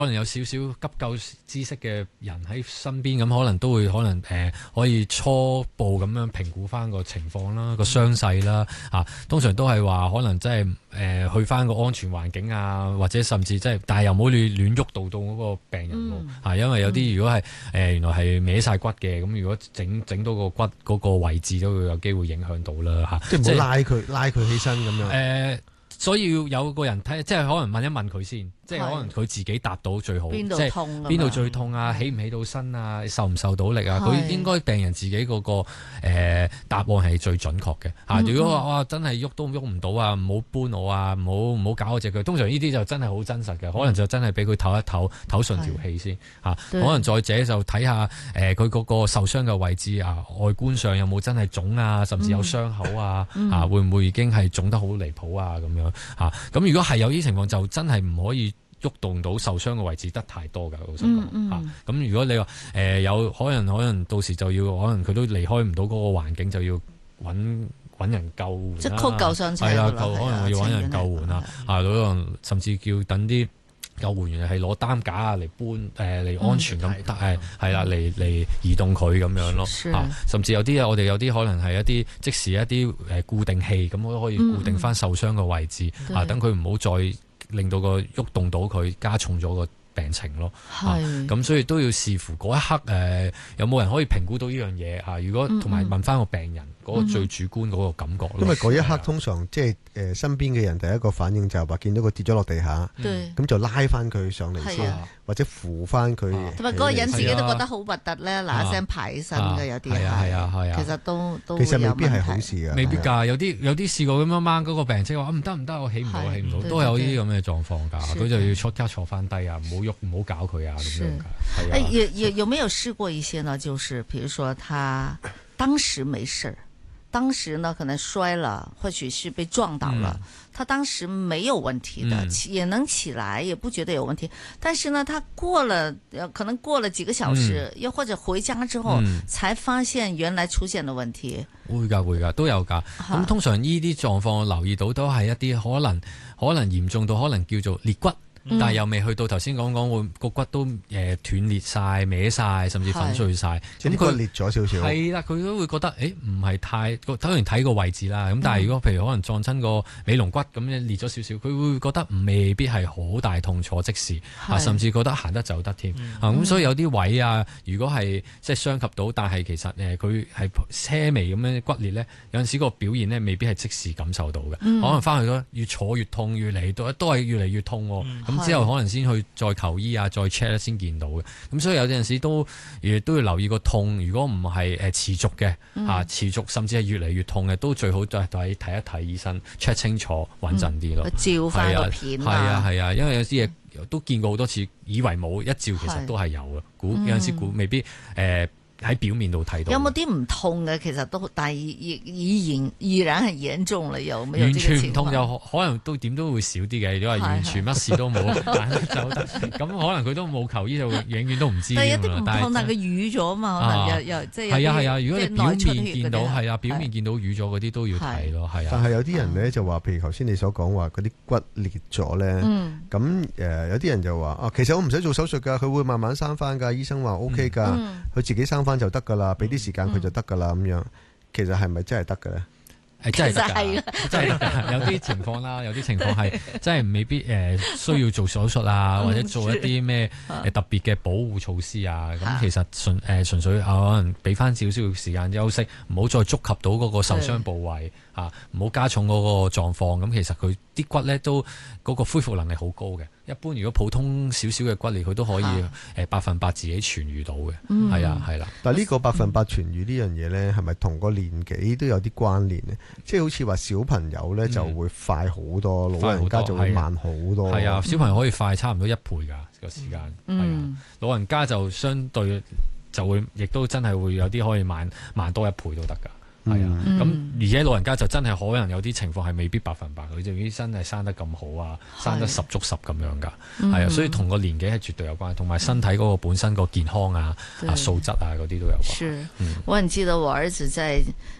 可能有少少急救知識嘅人喺身邊，咁可能都會可以初步咁樣評估翻個情況啦，個傷勢啦，通常都係話可能真係去翻個安全環境啊，或者甚至但係又唔好亂喐到嗰個病人喎，因為有啲如果係原來係歪晒骨嘅，咁如果整到個骨嗰個位置都會有機會影響到啦， 即係唔好拉佢起身咁樣。 所以要有個人睇，即係可能問一問佢先，即係可能佢自己答到最好， 邊度痛， 邊度最痛啊？起唔起到身啊？受唔受到力啊？佢應該病人自己嗰個答案係最準確嘅。如果話哇真係喐都喐唔到啊，唔好搬我啊，唔好搞我隻腳。通常呢啲就真係好真實嘅，可能就真係俾佢唞一唞，唞順條氣先可能再者就睇下佢嗰個受傷嘅位置外觀上有冇真係腫啊，甚至有傷口啊，會唔會已經係腫得好離譜啊咁樣。咁如果係有啲情況，就真係唔可以喐動到受傷嘅位置得太多㗎，老實講。咁如果你話有可能到時就要可能佢都離開唔到嗰個環境，就要揾人救援啦。 即係 call 救傷車。 係啦，可能要揾人救援啦。可能甚至叫等啲救援員係攞擔架嚟搬嚟安全咁係啦，嚟移動佢咁樣咯。甚至有啲我哋有啲可能係一啲即時一啲固定器，咁我都可以固定翻受傷嘅位置等佢唔好再令到個喐動到佢，加重咗個病情咯。咁所以都要視乎嗰一刻有冇人可以評估到呢樣嘢。如果同埋問翻個病人嗰個最主觀嗰個感覺咯。 因為嗰一刻通常即係身邊嘅人第一個反應就係話見到佢跌咗落地下，咁就拉翻佢上嚟先，或者扶翻佢。 同埋嗰個人自己都覺得好核突咧，嗱一聲排起身嘅有啲係。其實都其實未必係好事㗎。 未必㗎，有啲試過咁樣掹嗰個病徵話唔得，我起唔到，都有呢啲咁嘅狀況㗎。佢就要即刻坐翻低啊，唔好喐，唔好搞佢啊咁樣㗎。 有沒有試過一些呢？就是譬如說他當時沒事，當時呢可能摔了，或許是被撞倒了，他當時沒有問題的，也能起來，也不覺得有問題。但是呢，他可能過了幾個小時，又或者回家之後，才發現原來出現了問題。 會㗎，都有㗎。咁通常呢啲狀況我留意到都係一啲可能嚴重到可能叫做裂骨。但係又未去到頭先講會個骨都斷裂晒、歪晒，甚至粉碎晒。 咁佢裂咗少少。 係啦，佢都會覺得唔係太，當然睇個位置啦。咁但係如果譬如可能撞親個尾龍骨咁樣裂咗少少，佢會覺得未必係好大痛楚即時甚至覺得行得走得添。咁所以有啲位如果係即係傷及到，但係其實佢係輕微咁樣骨裂咧，有陣時個表現咧未必係即時感受到嘅。可能翻去都越坐越痛，越嚟都係越嚟越痛。咁之後可能先去再求醫再 check 先見到嘅。咁所以有陣時都要留意個痛，如果唔係持續嘅持續甚至係越嚟越痛嘅，都最好就係睇一睇醫生 check 清楚穩陣啲咯。 照翻個片係啊，因為有啲嘢都見過好多次，以為冇一照其實都係有嘅。有陣時未必喺表面度睇到。 有冇啲唔痛嘅？其實都，但係已然係嚴重啦，有冇？ 完全唔痛就可能都點都會少啲嘅。如果係完全乜事都冇，走得咁可能佢都冇求醫，就永遠都唔知。 但係有啲唔痛，但係佢瘀咗嘛，可能又即係係啊。如果你表面見到表面見到瘀咗嗰啲都要睇咯，係啊。 但係有啲人咧就話，譬如頭先你所講話嗰啲骨裂咗咧，咁有啲人就話其實我唔使做手術㗎，佢會慢慢生翻㗎。醫生話 OK 㗎，佢自己生翻就得噶啦，俾啲時間佢就得噶啦咁樣。其實係咪真係得嘅咧？ 係真係得㗎，真係得㗎。有啲情況啦，有啲情況係真係未必需要做手術啊，或者做一啲咩特別嘅保護措施啊。咁其實純粹可能俾翻少少時間休息，唔好再觸及到嗰個受傷部位唔好加重嗰個狀況。咁其實佢啲骨咧都嗰個恢復能力好高嘅。一般如果普通少少嘅骨裂，佢都可以100%自己痊愈到嘅。係啊，係啦。但係呢個100%痊愈呢樣嘢咧，係咪同個年紀都有啲關聯呢？即係好似話小朋友咧就會快好多，老人家就會慢好多。係啊，小朋友可以快差唔多1倍㗎個時間。係啊，老人家就相對就會，亦都真係會有啲可以慢多1倍都得㗎。係啊，咁而且老人家就真係可能有啲情況係未必100%，佢就已經真係生得咁好啊，生得10足10咁樣噶，係啊，所以同個年紀係絕對有關，同埋身體嗰個本身個健康素質嗰啲都有關。 是，我很記得我兒子在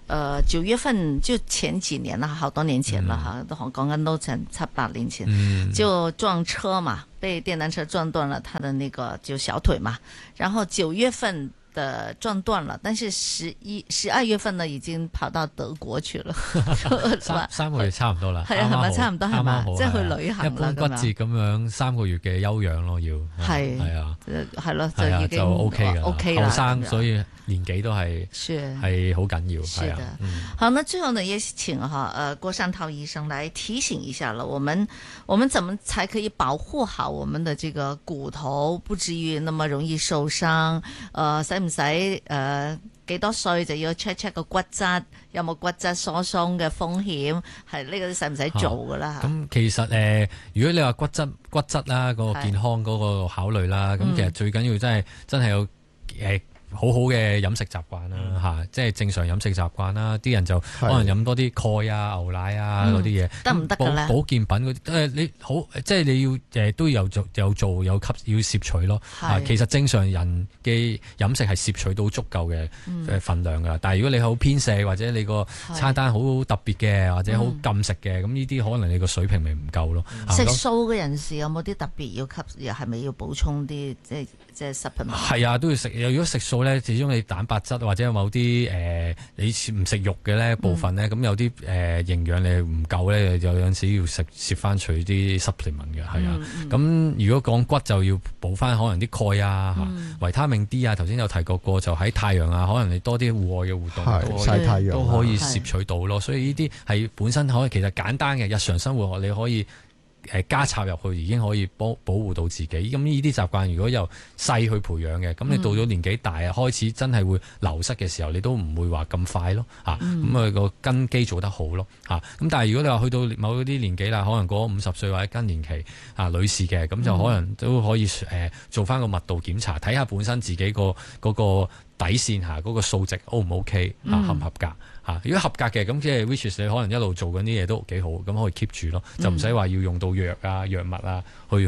9月份就前幾年啦，好多年前啦嚇，都講緊都成7-8年前，就撞車嘛。 被電單車撞斷了他的那個就小腿嘛，然後9月份的撞斷了，但是12月份呢已經跑到德國去了， 三個月差唔多啦， 係啊，係咪差唔多係嘛？即係去旅行啦， 一般骨折咁樣3個月嘅休養咯，要係啊， 係咯，就已經就 OK 噶 ，OK 啦， 後生所以年紀都係好緊要，係啊。 好，那最後呢，也請郭善濤醫生來提醒一下了，我們怎麼才可以保護好我們的這個骨頭，不至於那麼容易受傷？使唔使幾多歲就要 check 個骨質有冇骨質疏鬆嘅風險？係呢個使唔使做噶啦？ 咁其實如果你話骨質啦，嗰個健康嗰個考慮啦，咁其實最緊要真係有好好嘅飲食習慣啦，即係正常飲食習慣啦。啲人就可能飲多啲鈣啊、牛奶啊嗰啲嘢， 得唔得㗎咧？ 保健品嗰啲你好，即係你要都有做要攝取咯。其實正常人嘅飲食係攝取到足夠嘅份量㗎。但係如果你好偏食或者你個餐單好特別嘅或者好禁食嘅，咁呢啲可能你個水平咪唔夠咯。 食素嘅人士有冇啲特別要吸？係咪要補充啲即係 supplement？ 係啊，都要食。如果食素咧，始終你蛋白質或者某啲你唔食肉嘅咧部分咧，咁有啲營養你唔夠咧，有陣時要攝翻取啲 supplement 嘅，係啊。咁如果講骨就要補翻可能啲鈣啊、維他命 D 啊，頭先有提過就喺太陽啊，可能你多啲戶外嘅活動曬太陽都可以攝取到咯。所以呢啲係本身可以其實簡單嘅日常生活你可以加插入去已經可以保護到自己。咁呢啲習慣如果由細去培養嘅，咁你到咗年紀大開始真係會流失嘅時候，你都唔會話咁快咯。咁個根基做得好咯。咁但係如果你話去到某啲年紀啦，可能過咗50歲或者更年期女士嘅，咁就可能都可以做翻個密度檢查，睇下本身自己嗰個底線嗰個數值 O 唔 OK 合唔合格。如果合格嘅，咁即係 which is 你可能一路做緊啲嘢都幾好，咁可以 keep 住咯，就唔使話要用到藥物啊，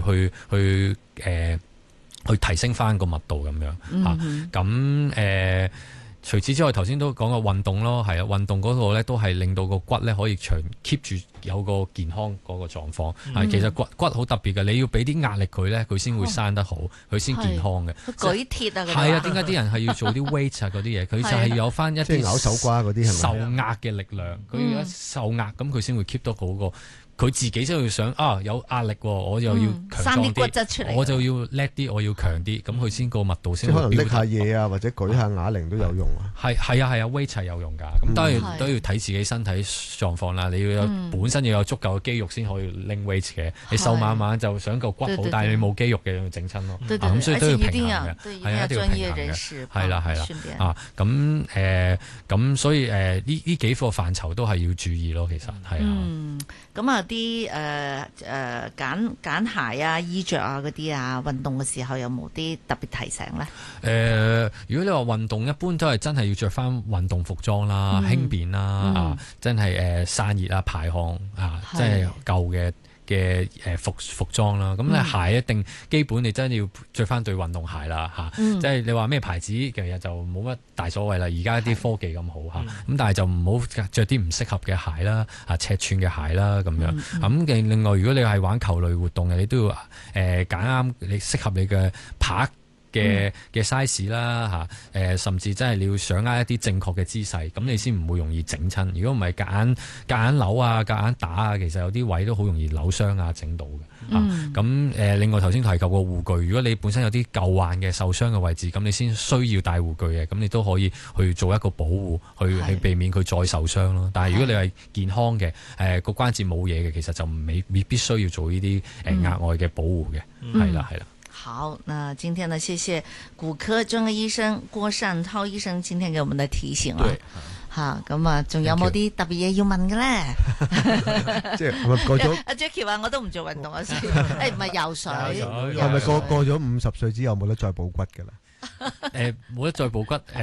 去提升翻個密度咁樣。咁除此之外，頭先都講過運動咯，係啊，運動嗰個咧都係令到個骨咧可以長 keep 住有個健康嗰個狀況。其實骨好特別嘅，你要俾啲壓力佢咧，佢先會生得好，佢先健康嘅。 舉鐵啊， 係啊，點解啲人係要做啲 weight 啊嗰啲嘢？佢就係有翻一啲咬手瓜嗰啲係咪受壓嘅力量？佢一受壓咁，佢先會 keep 到嗰個。佢自己先會想有壓力，我又要強壯啲，我就要叻啲，我要強啲，咁佢先個密度先。 即可能拎下嘢啊，或者舉下啞鈴都有用啊。 係啊，weight 係有用㗎。咁當然都要睇自己身體狀況啦。你要本身要有足夠嘅肌肉先可以拎 weight 嘅。你瘦蜢蜢就想個骨好，但係你冇肌肉嘅，要整親咯。咁所以都要平衡嘅。係啊，一定要平衡嘅。係啦。咁所以呢幾個範疇都係要注意咯。其實係啊。 咁啲揀鞋啊、衣着啊嗰啲啊，運動嘅時候有冇啲特別提醒咧？ 如果你話運動，一般都係真係要着翻運動服裝啦、輕便啦，真係散熱啊、排汗即係舊嘅服裝啦。咁你鞋一定基本你真係要着翻對運動鞋啦。即係你話咩牌子其實就冇乜大所謂啦。而家啲科技咁好咁但係就唔好着啲唔適合嘅鞋啦，尺寸嘅鞋啦咁樣。咁另外如果你係玩球類活動嘅，你都要揀啱你適合你嘅拍嘅 size 啦，甚至真係你要掌握一啲正確嘅姿勢，咁你先唔會容易整親。如果唔係夾硬扭啊、夾硬打啊，其實有啲位都好容易扭傷啊、整到嘅。咁另外頭先提及過護具，如果你本身有啲舊患嘅受傷嘅位置，咁你先需要戴護具嘅，咁你都可以去做一個保護，去避免佢再受傷咯。但係如果你係健康嘅，個關節冇嘢嘅，其實就未必需要做呢啲額外嘅保護嘅。係啦。 好，那今天呢，謝謝骨科專科醫生郭善濤醫生今天給我們的提醒啊。吓，咁啊，仲有冇啲特別嘢要問嘅咧？ 即係咪過咗？ 阿 Jackie 話我都唔做運動啊，先唔係游水。 係咪過咗50歲之後冇得再補骨㗎啦？ 冇得再補骨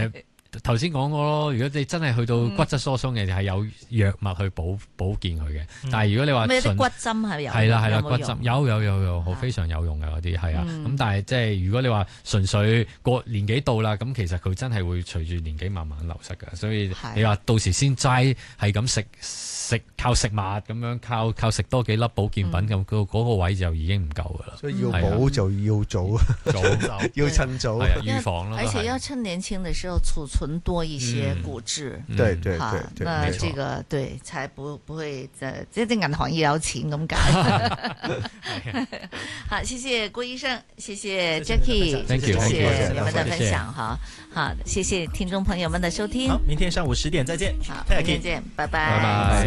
頭先講過咯，如果你真係去到骨質疏鬆嘅，就係有藥物去保健佢嘅。但係如果你話咩啲骨針係有， 係啦，骨針有好非常有用嘅嗰啲係啊。咁但係即係如果你話純粹過年紀到啦，咁其實佢真係會隨住年紀慢慢流失㗎。所以你話到時先齋係咁食靠食物咁樣，靠食多幾粒保健品咁，嗰個位就已經唔夠㗎啦。 所以要補就要早要趁早， 預防咯。 而且要趁年輕的時候儲存多一些骨質。 對， 那這個對才不會即係銀行要有錢咁解。好，謝謝郭醫生，謝謝 Jackie， 謝謝你們的分享哈。好，謝謝聽眾朋友們的收聽。 好，明天上午10點再見。 好，明天見，拜拜。 拜拜。